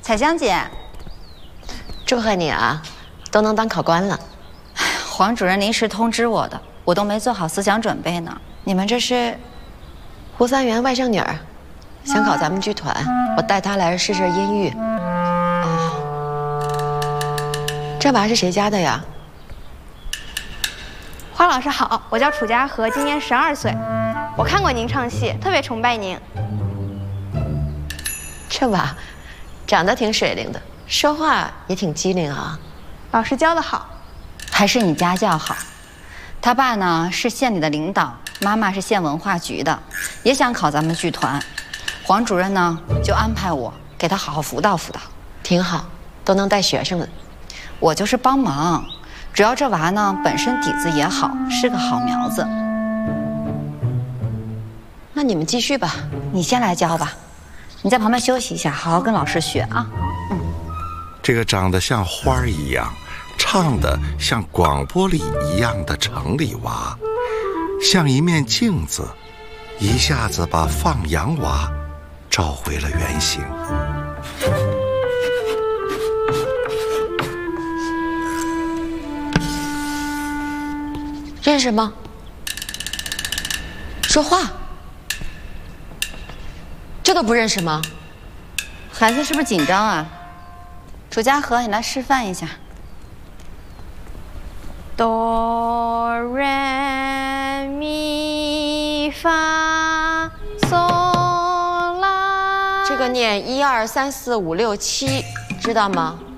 彩香姐， 祝贺你啊，都能当考官了。 黄主任临时通知我的，我都没做好思想准备呢。你们这是？ 胡三元外甥女儿，想考咱们剧团，我带她来试试音域。哦，这娃是谁家的呀？ 花老师好，我叫楚家和，今年12岁。我看过您唱戏，特别崇拜您。 这娃长得挺水灵的，说话也挺机灵啊。 老师教得好， 还是你家教好。他爸呢是县里的领导，妈妈是县文化局的，也想考咱们剧团。黄主任呢就安排我给他好好辅导辅导。 挺好，都能带学生了。 我就是帮忙。 主要这娃呢，本身底子也好，是个好苗子。 那你们继续吧， 你先来教吧，你在旁边休息一下，好好跟老师学啊。 这个长得像花儿一样，唱得像广播里一样的城里娃，像一面镜子，一下子把放羊娃照回了原形。 认识吗？说话，这都不认识吗？ 孩子是不是紧张啊？楚家和，你来示范一下。 哆来咪发嗦拉。 这个念1、2、3、4、5、6、7，知道吗？